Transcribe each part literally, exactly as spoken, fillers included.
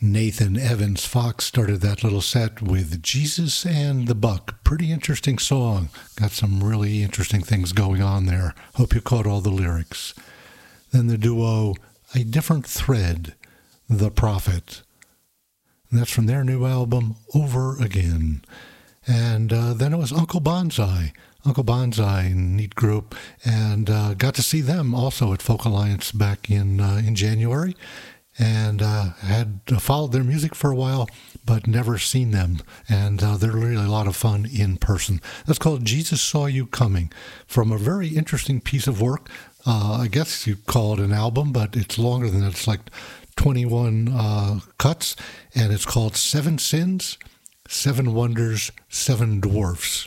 Nathan Evans Fox started that little set with Jesus and the Buck. Pretty interesting song. Got some really interesting things going on there. Hope you caught all the lyrics. Then the duo A Different Thread, The Prophet. And that's from their new album, Over Again. And uh, then it was Uncle Bonsai. Uncle Bonsai, neat group, and uh, got to see them also at Folk Alliance back in uh, in January. And uh, had followed their music for a while, but never seen them. And uh, they're really a lot of fun in person. That's called Jesus Saw You Coming, from a very interesting piece of work. Uh, I guess you'd call it an album, but it's longer than that. It's like twenty-one uh, cuts, and it's called Seven Sins, Seven Wonders, Seven Dwarfs.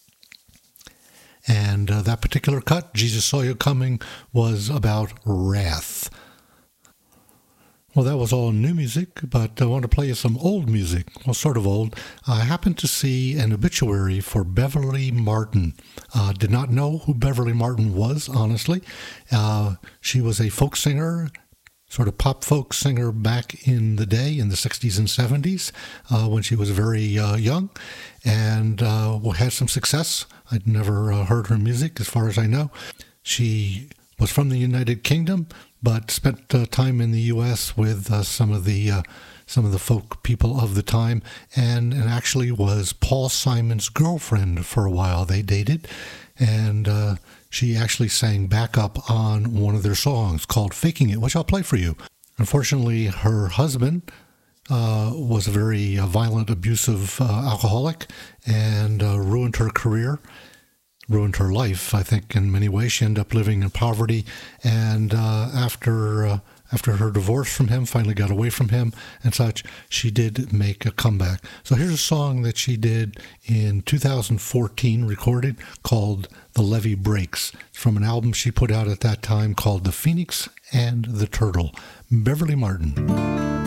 And uh, that particular cut, Jesus Saw You Coming, was about wrath. Well, that was all new music, but I want to play you some old music. Well, sort of old. I happened to see an obituary for Beverly Martin. Uh, did not know who Beverly Martin was, honestly. Uh, she was a folk singer, sort of pop folk singer back in the day, in the sixties and seventies, uh, when she was very uh, young, and uh, had some success. I'd never uh, heard her music, as far as I know. She was from the United Kingdom, but spent uh, time in the U S with uh, some of the uh, some of the folk people of the time, and, and actually was Paul Simon's girlfriend for a while. They dated, and uh, she actually sang backup on one of their songs called Faking It, which I'll play for you. Unfortunately, her husband uh, was a very uh, violent, abusive uh, alcoholic, and uh, ruined her career. Ruined her life, I think, in many ways. She ended up living in poverty, and uh, after uh, after her divorce from him, finally got away from him and such, she did make a comeback. So here's a song that she did in two thousand fourteen, recorded, called The Levee Breaks. It's from an album she put out at that time called The Phoenix and the Turtle. Beverly Martin.